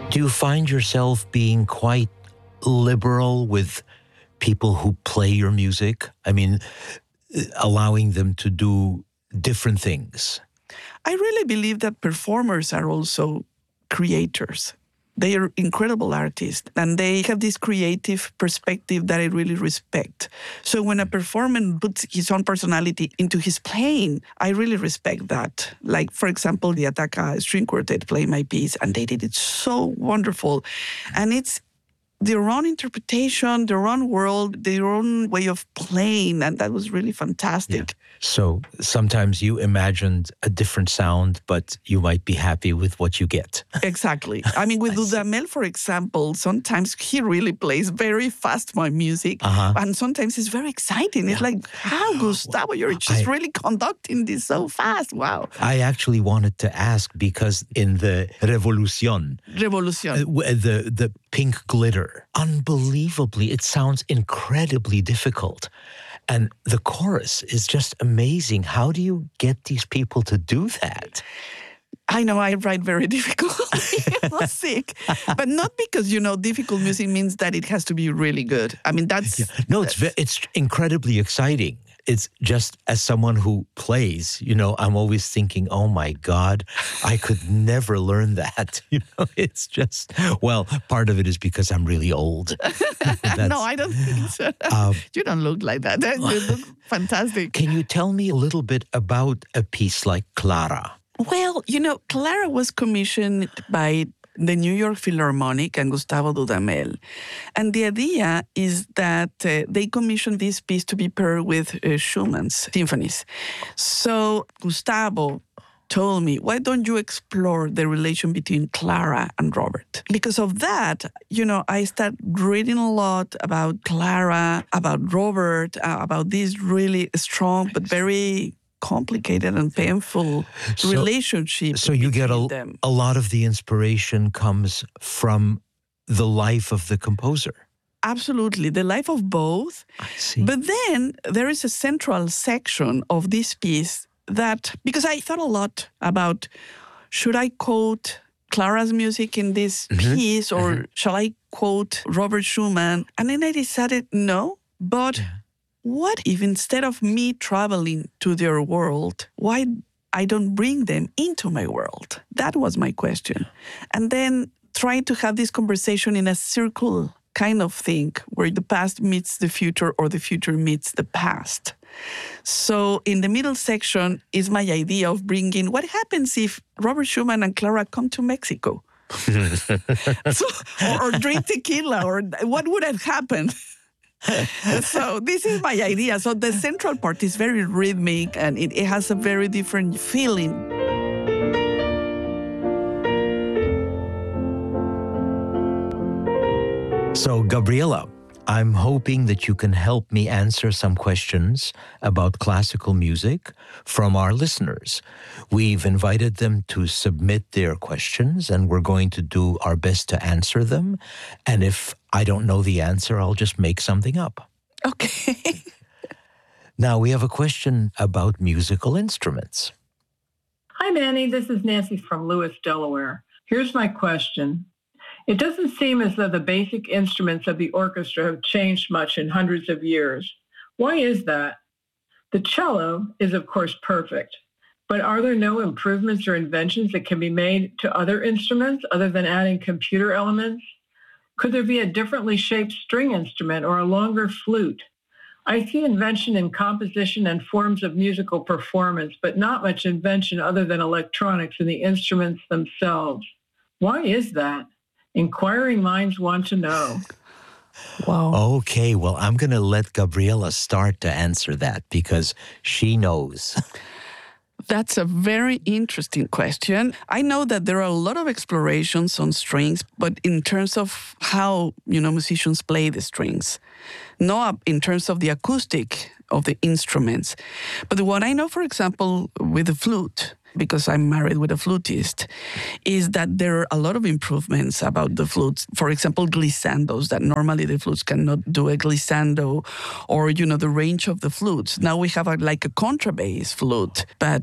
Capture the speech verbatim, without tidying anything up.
Do you find yourself being quite liberal with people who play your music? I mean, allowing them to do different things. I really believe that performers are also creators. They are incredible artists, and they have this creative perspective that I really respect. So when a performer puts his own personality into his playing, I really respect that. Like, for example, the Ataca String Quartet played my piece, and they did it so wonderful. And it's their own interpretation, their own world, their own way of playing, and that was really fantastic. Yeah. So sometimes you imagined a different sound, but you might be happy with what you get. Exactly. I mean, with Dudamel, for example, sometimes he really plays very fast my music, uh-huh. and sometimes it's very exciting. Yeah. It's like, how, Gustavo, you're just I, really conducting this so fast. Wow. I actually wanted to ask because in the Revolucion, Revolucion. Uh, the, the pink glitter, unbelievably, it sounds incredibly difficult. And the chorus is just amazing. How do you get these people to do that? I know I write very difficult music, but not because, you know, difficult music means that it has to be really good. I mean, that's... Yeah. No, it's it's incredibly exciting. It's just as someone who plays, you know, I'm always thinking, oh my God, I could never learn that. You know, it's just, well, part of it is because I'm really old. No, I don't think so. Um, you don't look like that. You look fantastic. Can you tell me a little bit about a piece like Clara? Well, you know, Clara was commissioned by the New York Philharmonic and Gustavo Dudamel. And the idea is that uh, they commissioned this piece to be paired with uh, Schumann's symphonies. So Gustavo told me, why don't you explore the relation between Clara and Robert? Because of that, you know, I started reading a lot about Clara, about Robert, uh, about this really strong but very complicated and painful so, relationship. So you get a, them. a lot of the inspiration comes from the life of the composer. Absolutely, the life of both. I see. But then there is a central section of this piece that, because I thought a lot about, should I quote Clara's music in this mm-hmm. piece or mm-hmm. shall I quote Robert Schumann? And then I decided no, but yeah. What if instead of me traveling to their world, why I don't bring them into my world? That was my question. And then trying to have this conversation in a circle kind of thing where the past meets the future or the future meets the past. So in the middle section is my idea of bringing what happens if Robert Schumann and Clara come to Mexico? so, or, or drink tequila, or what would have happened? So this is my idea. So the central part is very rhythmic and it, it has a very different feeling. So Gabriela, I'm hoping that you can help me answer some questions about classical music from our listeners. We've invited them to submit their questions, and we're going to do our best to answer them. And if I don't know the answer, I'll just make something up. Okay. Now, we have a question about musical instruments. Hi, Manny. This is Nancy from Lewis, Delaware. Here's my question. It doesn't seem as though the basic instruments of the orchestra have changed much in hundreds of years. Why is that? The cello is, of course, perfect, but are there no improvements or inventions that can be made to other instruments other than adding computer elements? Could there be a differently shaped string instrument or a longer flute? I see invention in composition and forms of musical performance, but not much invention other than electronics in the instruments themselves. Why is that? Inquiring minds want to know. Wow. Okay, well, I'm going to let Gabriela start to answer that because she knows. That's a very interesting question. I know that there are a lot of explorations on strings, but in terms of how, you know, musicians play the strings, not in terms of the acoustic of the instruments. But what I know, for example, with the flute, because I'm married with a flutist, is that there are a lot of improvements about the flutes. For example, glissandos, that normally the flutes cannot do a glissando, or, you know, the range of the flutes. Now we have a, like a contrabass flute, but